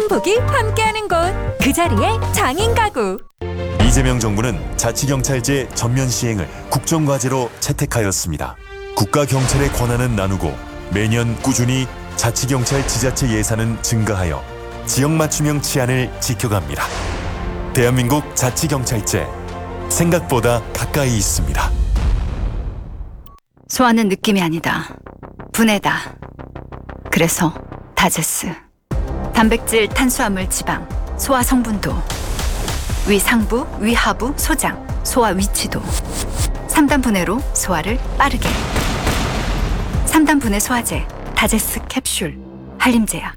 행복이 함께하는 곳, 그 자리에 장인 가구. 이재명 정부는 자치경찰제 전면 시행을 국정과제로 채택하였습니다. 국가경찰의 권한은 나누고 매년 꾸준히 자치경찰 지자체 예산은 증가하여 지역 맞춤형 치안을 지켜갑니다. 대한민국 자치경찰제, 생각보다 가까이 있습니다. 소화는 느낌이 아니다. 분해다. 그래서 다제스. 단백질, 탄수화물, 지방, 소화 성분도, 위 상부, 위 하부, 소장, 소화 위치도. 3단 분해로 소화를 빠르게. 3단 분해 소화제, 다제스 캡슐, 한림제약.